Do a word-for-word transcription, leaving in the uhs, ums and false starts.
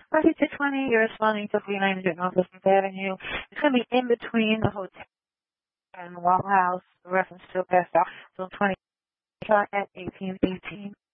Proceed to twenty, you're responding to three ninety Northwest Avenue. It's going to be in between the hotel and Wall House, reference to past out. So twenty at eighteen eighteen.